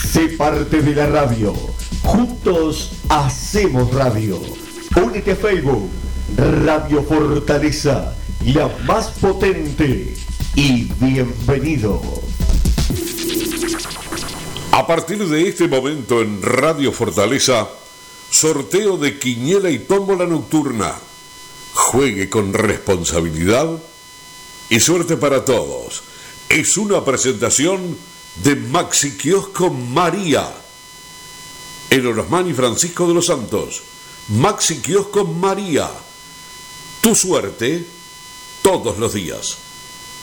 Sé parte de la radio. Juntos hacemos radio. Únete a Facebook. Radio Fortaleza, la más potente. Y bienvenido. A partir de este momento en Radio Fortaleza, sorteo de quiniela y tómbola nocturna. Juegue con responsabilidad y suerte para todos. Es una presentación de Maxi Kiosco María, en Orosmán y Francisco de los Santos. Maxi Kiosco María, tu suerte todos los días.